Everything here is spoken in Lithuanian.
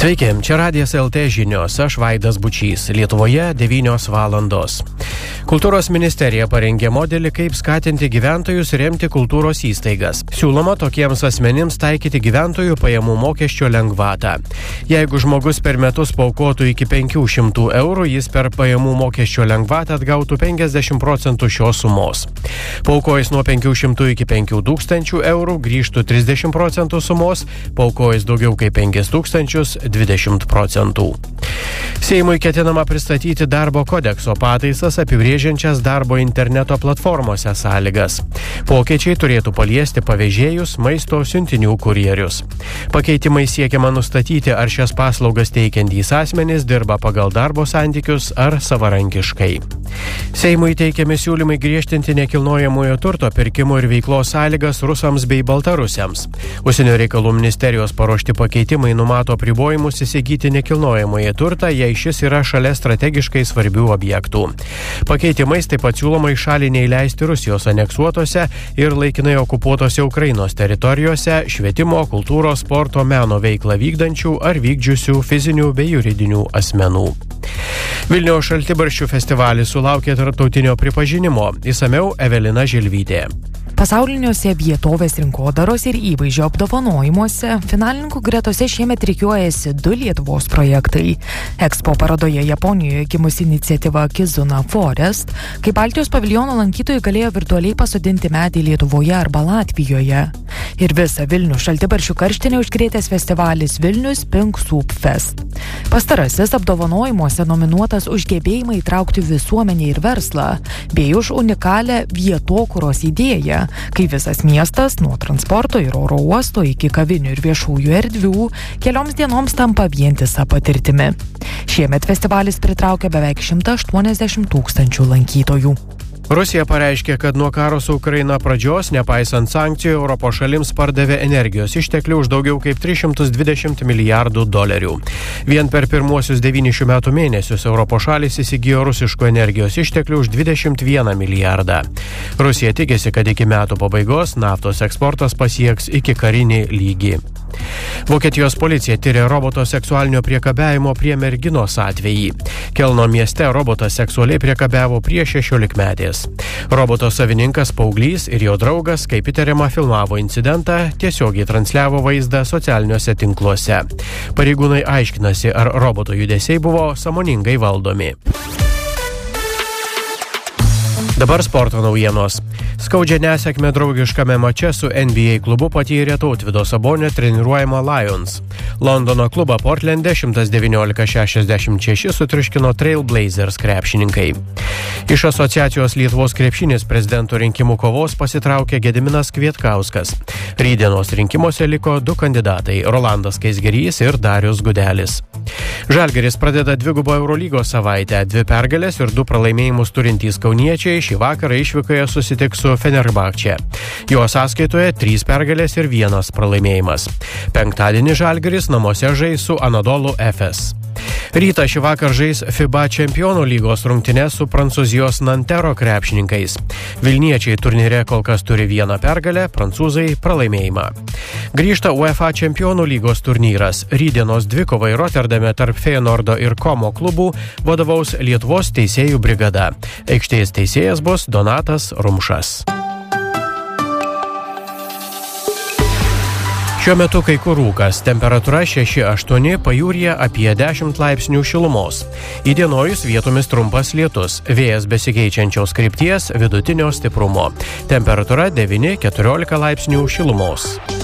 Sveiki, čia Radijas LT žinios, aš Vaidas Bučys, Lietuvoje 9 valandos. Kultūros ministerija parengė modelį, kaip skatinti gyventojus remti kultūros įstaigas. Siūloma tokiems asmenims taikyti gyventojų pajamų mokesčio lengvatą. Jeigu žmogus per metus paaukotų iki 500 eurų, jis per pajamų mokesčio lengvatą atgautų 50% šios sumos. Paaukojus nuo 500 iki 5000 eurų grįžtų 30% sumos, paaukojus daugiau kaip 5000 – 20%. Seimui ketinama pristatyti darbo kodekso pataisas apibrėžiančias darbo interneto platformose sąlygas. Pokyčiai turėtų paliesti pavežėjus, maisto siuntinių kurjerius. Pakeitimai siekiama nustatyti, ar šias paslaugas teikiantys asmenys dirba pagal darbo santykius ar savarankiškai. Seimui teikiami siūlymai griežtinti nekilnojamojo turto pirkimo ir veiklos sąlygas rusams bei baltarusiams. Užsienio reikalų ministerijos paruošti pakeitimai numato apribojimus įsigyti nekilnojamąjį turtą, jei šis yra šalia strategiškai svarbių objektų. Pakeitimais taip pat siūloma į šalį neįleisti Rusijos aneksuotose ir laikinai okupuotose Ukrainos teritorijose švietimo, kultūros, sporto, meno veiklą vykdančių ar vykdžiusių fizinių bei juridinių asmenų. Vilniaus Šaltibarščių festivalis sulaukė tarptautinio pripažinimo. Išsamiau Evelina Žilvytė. Pasauliniuose vietovės rinkodaros ir įvaizdžio apdovanojimuose finalininkų gretose šiemet rikiuojasi 2 Lietuvos projektai. Expo parodoje Japonijoje gimusi iniciatyva Kizuna Forest, kai Baltijos paviljono lankytojai galėjo virtualiai pasodinti medį Lietuvoje arba Latvijoje. Ir visą Vilnių Šaltibarščių karštinę užkrėtęs festivalis Vilnius Pink Soup Fest. Pastarasis apdovanojimuose nominuotas už gebėjimą įtraukti visuomenę ir verslą, bei už unikalią vietokūros idėją, kai visas miestas nuo transporto ir oro uosto iki kavinių ir viešųjų erdvių kelioms dienoms tampa vientisa patirtimi. Šiemet festivalis pritraukia beveik 180 000 lankytojų. Rusija pareiškė, kad nuo karo su Ukraina pradžios, nepaisant sankcijų, Europos šalims pardavė energijos išteklių už daugiau kaip $320 milijardų. Vien per pirmuosius 9 šių metų mėnesius Europos šalys įsigijo rusiškų energijos išteklių už 21 milijardą. Rusija tikisi, kad iki metų pabaigos naftos eksportas pasieks iki karinį lygį. Vokietijos policija tyrė roboto seksualinio priekabiavimo prie merginos atvejį. Kelno mieste robotas seksualiai priekabiavo prie 16-metės. Roboto savininkas paauglys ir jo draugas, kaip įtariama, filmavo incidentą, tiesiogiai transliavo vaizdą socialiniuose tinkluose. Pareigūnai aiškinasi, ar roboto judesiai buvo sąmoningai valdomi. Dabar sporto naujienos. Skaudžią nesėkmę draugiškame mače su NBA klubu patyrė Tautvydo Sabonio treniruojama Lions. Londono klubą Portlande 119-66 sutriuškino Trail Blazers krepšininkai. Iš asociacijos Lietuvos krepšinis prezidento rinkimų kovos pasitraukė Gediminas Kvietkauskas. Rytdienos rinkimuose liko 2 kandidatai – Rolandas Keisgerys ir Darius Gudelis. Žalgiris pradeda dvigubą Eurolygos savaitę, 2 pergalės ir 2 pralaimėjimus turintys kauniečiai šį vakarą išvykoje susitiks su Fenerbahče. Jo sąskaitoje 3 pergalės ir 1 pralaimėjimas. Penktadienį Žalgiris namuose žais su Anadolu Efes. Rytą šį vakar žais FIBA čempionų lygos rungtynes su Prancūzijos Nantero krepšininkais. Vilniečiai turnyre kol kas turi 1 pergalę, prancūzai pralaimėjimą. Grįžta UEFA čempionų lygos turnyras. Rytdienos dvikovai Rotterdame tarp Feyenoordo ir Como klubų vadovaus Lietuvos teisėjų brigada. Aikštės teisėjas bus Donatas Rumšas. Šiuo metu kai kur rūkas, temperatūra 6-8, pajūryje apie 10 laipsnių šilumos. Įdienojus vietomis trumpas lietus, vėjas besikeičiančios krypties, vidutinio stiprumo. Temperatūra 9-14 laipsnių šilumos.